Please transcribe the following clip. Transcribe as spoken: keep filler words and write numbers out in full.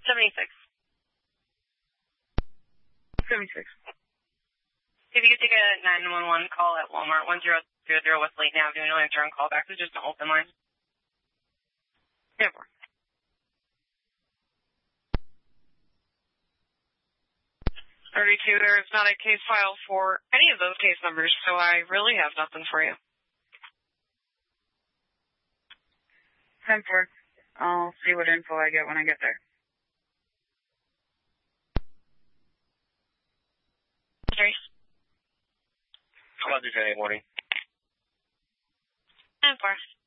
seventy-six. seventy-six. If you could take a nine one one call at Walmart, one zero zero zero West Layton Avenue, no answer on callback. It's just an open line. Yeah, four. thirty-two, there is not a case file for any of those case numbers, so I really have nothing for you. ten four. I'll see what info I get when I get there. Sorry. Come on, Tuesday morning. ten four.